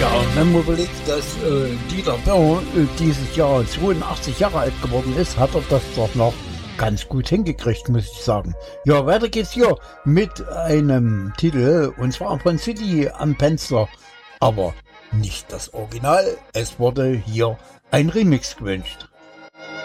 Ja, wenn man überlegt, dass Dieter Bauer dieses Jahr 82 Jahre alt geworden ist, hat er das doch noch ganz gut hingekriegt, muss ich sagen. Ja, weiter geht's hier mit einem Titel, und zwar von City am Fenster, aber nicht das Original. Es wurde hier ein Remix gewünscht.